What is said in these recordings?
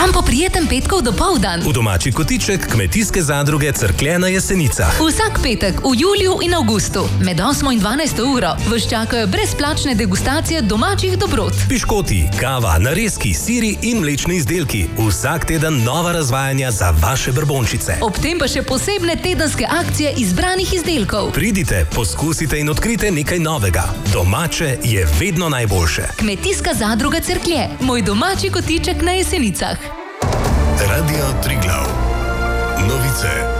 Vam pa prijeten petkov dopoldan. V domači kotiček Kmetijske zadruge Cerklje na Jesenicah. Vsak petek v juliju in avgustu med 8 in 12 uro vas čakajo brezplačne degustacije domačih dobrot. Piškoti, kava, narezki, siri in mlečni izdelki. Vsak teden nova razvajanja za vaše brbončice. Ob tem pa še posebne tedenske akcije izbranih izdelkov. Pridite, poskusite in odkrite nekaj novega. Domače je vedno najboljše. Kmetijska zadruga Cerklje, moj domači kotiček na Jesenicah. Radio Triglav. Novice.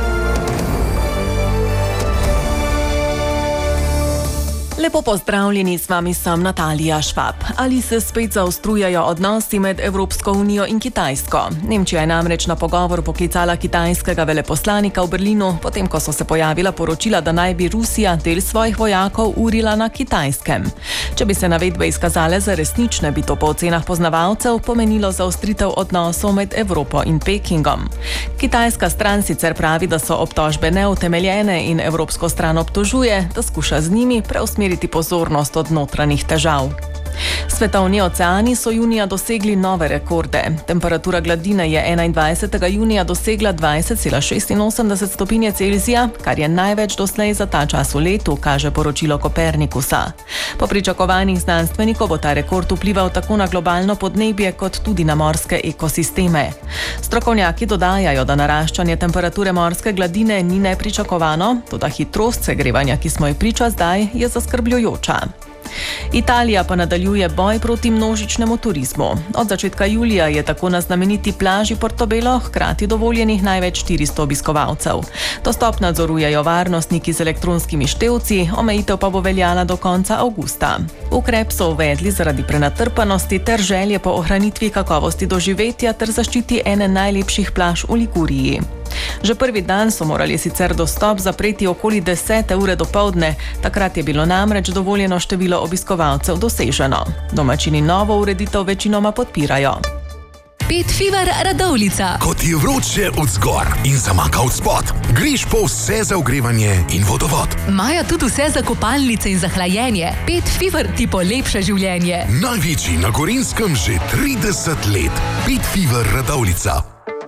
Lepo pozdravljeni, s vami sem Natalija Švab. Ali se spet zaostrujajo odnosi med Evropsko unijo in Kitajsko? Nemčija je namreč na pogovor poklicala kitajskega veleposlanika v Berlinu, potem ko so se pojavila poročila, da naj bi Rusija del svojih vojakov urila na Kitajskem. Če bi se navedbe izkazale za resnične, bi to po ocenah poznavalcev pomenilo zaostritev odnosov med Evropo in Pekingom. Kitajska stran sicer pravi, da so obtožbe neutemeljene in evropsko stran obtožuje, da skuša z njimi preusmeriti pozornost od notranjih težav. Svetovni oceani so junija dosegli nove rekorde. Temperatura gladine je 21. junija dosegla 20,86 stopinje Celzija, kar je največ doslej za ta čas v letu, kaže poročilo Kopernikusa. Po pričakovanjih znanstvenikov bo ta rekord vplival tako na globalno podnebje kot tudi na morske ekosisteme. Strokovnjaki dodajajo, da naraščanje temperature morske gladine ni nepričakovano, toda hitrost segrevanja, ki smo ji priča zdaj, je zaskrbljujoča. Italija pa nadaljuje boj proti množičnemu turizmu. Od začetka julija je tako na znameniti plaži Portobello hkrati dovoljenih največ 400 obiskovalcev. Dostop nadzorujejo varnostniki z elektronskimi števci, omejitev pa bo veljala do konca avgusta. Ukrep so uvedli zaradi prenatrpanosti ter želje po ohranitvi kakovosti doživetja ter zaščiti ene najlepših plaž v Liguriji. Že prvi dan so morali sicer dostop zapreti okoli 10. ure dopoldne, takrat je bilo namreč dovoljeno število obiskovalcev doseženo. Domačini novo ureditev večinoma podpirajo. Pet Fever Radovljica. Ko ti je vroče od zgor in zamaka od spod, greš po vse za ogrevanje in vodovod. Maja tudi vse za kopalnice in za hlajenje. Pet Fever ti polepša življenje. Največji na Gorenjskem že 30 let. Pet Fever Radovljica.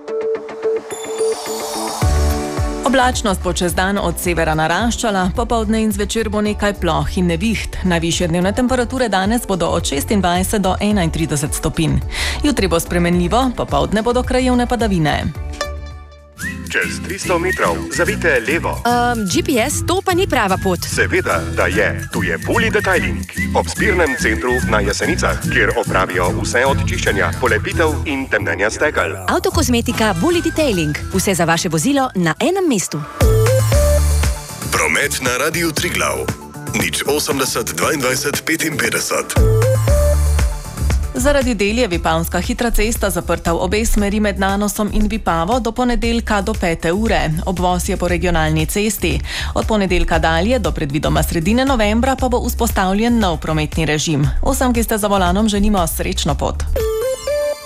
Oblačnost bo čez dan od severa naraščala, popoldne in zvečer bo nekaj ploh in neviht. Najvišje dnevne temperature danes bodo od 26 do 31 stopinj. Jutri bo spremenljivo, popoldne bodo krajevne padavine. Čez 300 metrov zavijte levo. GPS, to pa ni prava pot. Seveda, da je. Tu je Bully Detailing. Ob zbirnem centru na Jesenicah, kjer opravijo vse od čiščenja, polepitev in temnenja stekel. Avtokozmetika Bully Detailing. Vse za vaše vozilo na enem mestu. Promet na Radiu Triglav. 080 22 55. Zaradi del je Vipavska hitra cesta zaprta v obe smeri med Nanosom in Vipavo do ponedeljka do 5. ure. Obvoz je po regionalni cesti. Od ponedeljka dalje do predvidoma sredine novembra pa bo vzpostavljen nov prometni režim. Vsem, ki ste za volanom, želimo srečno pot.